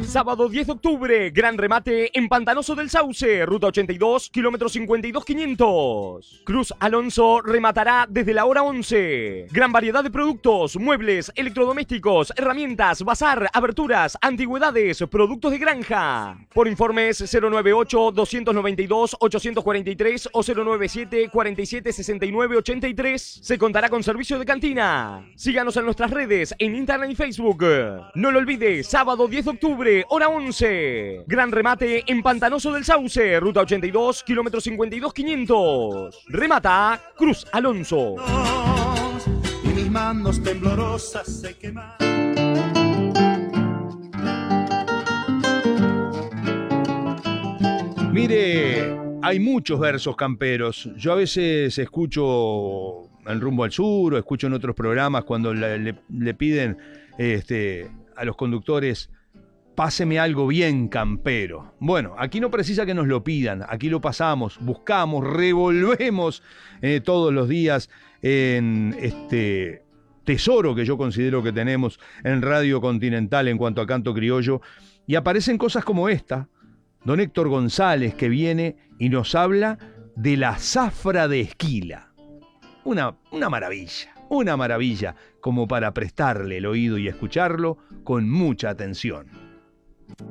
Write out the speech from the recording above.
Sábado 10 de octubre, gran remate en Pantanoso del Sauce, ruta 82, kilómetro 52.500. Cruz Alonso rematará desde la hora 11. Gran variedad de productos, muebles, electrodomésticos, herramientas, bazar, aberturas, antigüedades, productos de granja. Por informes 098-292-843 o 097-4769-83. Se contará con servicio de cantina. Síganos en nuestras redes, en Instagram y Facebook. No lo olvide, sábado 10 de octubre, hora 11. Gran remate en Pantanoso del Sauce, ruta 82, kilómetro 52.500. Remata Cruz Alonso. Y mis manos temblorosas se queman. Mire, hay muchos versos camperos. Yo a veces escucho en Rumbo al Sur o escucho en otros programas cuando le piden a los conductores: páseme algo bien campero. Bueno, aquí no precisa que nos lo pidan, aquí lo pasamos, buscamos, revolvemos todos los días en este tesoro que yo considero que tenemos en Radio Continental en cuanto a canto criollo, y aparecen cosas como esta. Don Héctor González, que viene y nos habla de la zafra de Esquila. Una maravilla como para prestarle el oído y escucharlo con mucha atención.